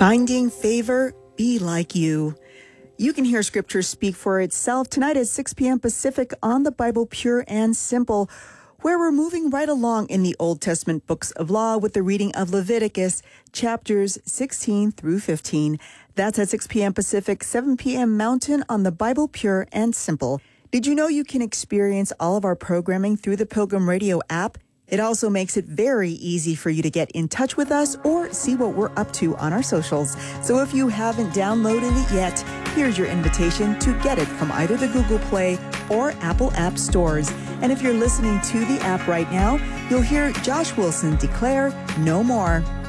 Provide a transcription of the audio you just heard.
Finding favor, be like you. You can hear Scripture speak for itself tonight at 6 p.m. Pacific on the Bible Pure and Simple, where we're moving right along in the Old Testament books of law with the reading of Leviticus chapters 16 through 15. That's at 6 p.m. Pacific, 7 p.m. Mountain on the Bible Pure and Simple. Did you know you can experience all of our programming through the Pilgrim Radio app? It also makes it very easy for you to get in touch with us or see what we're up to on our socials. So if you haven't downloaded it yet, here's your invitation to get it from either the Google Play or Apple App Stores. And if you're listening to the app right now, you'll hear Josh Wilson declare, "No more."